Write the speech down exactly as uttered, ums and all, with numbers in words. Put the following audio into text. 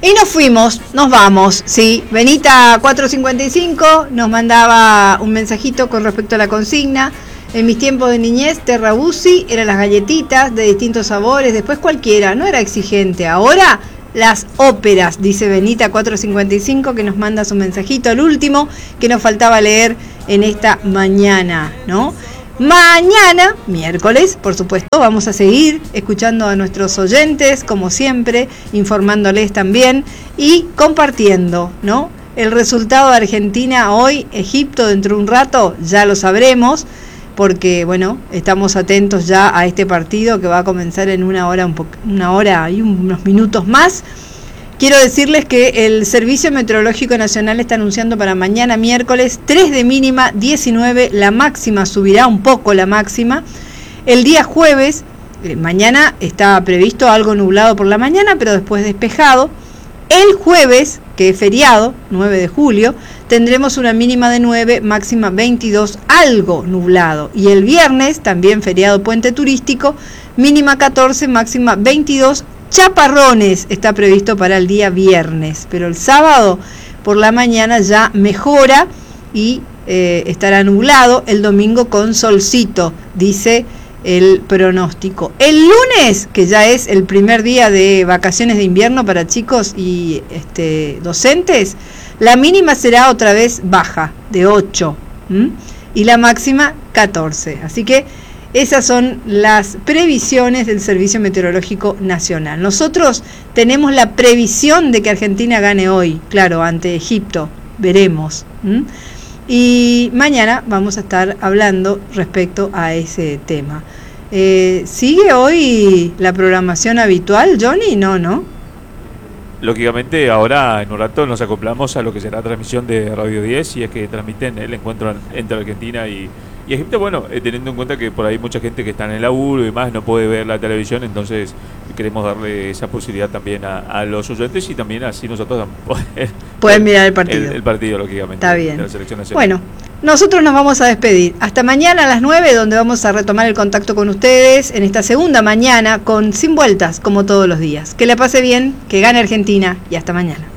Y nos fuimos, nos vamos, sí. Benita cuatro cincuenta y cinco nos mandaba un mensajito con respecto a la consigna. En mis tiempos de niñez, Terrabusi eran las galletitas de distintos sabores, después cualquiera, no era exigente. Ahora, las óperas, dice Benita cuatro cincuenta y cinco, que nos manda su mensajito, el último que nos faltaba leer en esta mañana, ¿no? Mañana, miércoles, por supuesto, vamos a seguir escuchando a nuestros oyentes, como siempre, informándoles también y compartiendo, ¿no? El resultado de Argentina hoy, Egipto dentro de un rato, ya lo sabremos, porque, bueno, estamos atentos ya a este partido que va a comenzar en una hora, un po- una hora y unos minutos más. Quiero decirles que el Servicio Meteorológico Nacional está anunciando para mañana miércoles tres de mínima, diecinueve, la máxima subirá un poco la máxima. El día jueves, eh, mañana está previsto algo nublado por la mañana, pero después despejado. El jueves, que es feriado, nueve de julio, tendremos una mínima de nueve, máxima veintidós, algo nublado. Y el viernes, también feriado puente turístico, mínima catorce, máxima veintidós, chaparrones está previsto para el día viernes, pero el sábado por la mañana ya mejora y eh, estará nublado, el domingo con solcito, dice el pronóstico. El lunes, que ya es el primer día de vacaciones de invierno para chicos y este, docentes, la mínima será otra vez baja, de ocho, ¿m? Y la máxima catorce, así que esas son las previsiones del Servicio Meteorológico Nacional. Nosotros tenemos la previsión de que Argentina gane hoy, claro, ante Egipto, veremos. ¿Mm? Y mañana vamos a estar hablando respecto a ese tema. Eh, ¿Sigue hoy la programación habitual, Johnny? No, ¿no? Lógicamente ahora en un rato nos acoplamos a lo que será transmisión de Radio diez y es que transmiten el encuentro entre Argentina y... Y Egipto, bueno, eh, teniendo en cuenta que por ahí mucha gente que está en el laburo y demás no puede ver la televisión, entonces queremos darle esa posibilidad también a, a los oyentes y también así nosotros poder, pueden mirar el partido. El, el partido, lógicamente. Está bien. De la selección nacional. Bueno, nosotros nos vamos a despedir. Hasta mañana a las nueve, donde vamos a retomar el contacto con ustedes en esta segunda mañana con Sin Vueltas, como todos los días. Que la pase bien, que gane Argentina y hasta mañana.